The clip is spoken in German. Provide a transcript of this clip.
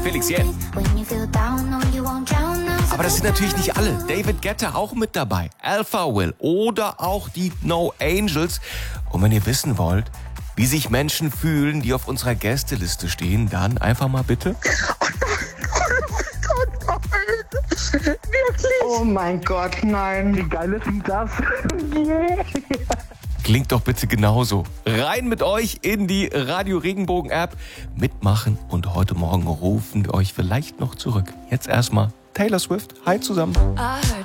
Felix Jähn. Aber das sind natürlich nicht alle. David Guetta auch mit dabei. Alpha Will oder auch die No Angels. Und wenn ihr wissen wollt, wie sich Menschen fühlen, die auf unserer Gästeliste stehen, dann einfach mal bitte. Oh mein Gott, nein. Wie geil ist denn das? Klingt doch bitte genauso. Rein mit euch in die Radio Regenbogen App. Mitmachen und heute Morgen rufen wir euch vielleicht noch zurück. Jetzt erstmal Taylor Swift. Hi zusammen.